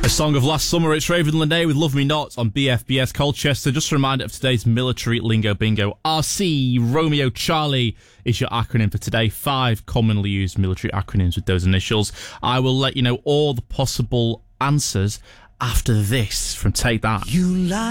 Song of last summer, it's Raven Lenae with Love Me Not on BFBS Colchester. Just a reminder of today's military lingo bingo. RC, Romeo Charlie is your acronym for today. 5 commonly used military acronyms with those initials. I will let you know all the possible answers after this from Take That.